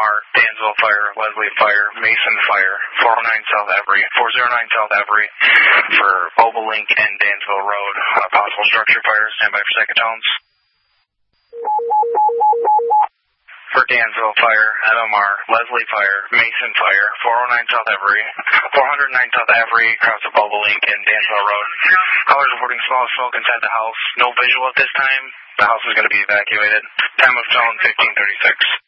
LMR, Dansville Fire, Leslie Fire, Mason Fire, 409 South Every, 409 South Every for Bobolink and Dansville Road. Possible structure fire, stand by for second tones. For Dansville Fire, LMR, Leslie Fire, Mason Fire, 409 South Every, 409 South Every, across the Bobolink and Dansville Road. Callers reporting small smoke inside the house. No visual at this time. The house is going to be evacuated. Time of tone 1536.